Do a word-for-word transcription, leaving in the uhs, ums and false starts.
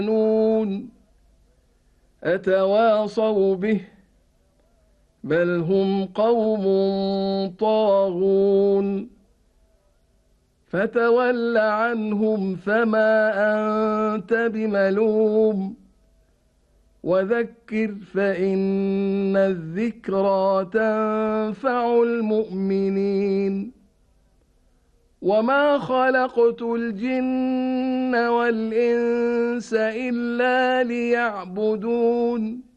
يعلمون أتواصوا به بل هم قوم طاغون فتول عنهم فما أنت بملوم وذكر فإن الذكرى تنفع المؤمنين وما خلقت الجن والإنس إلا ليعبدون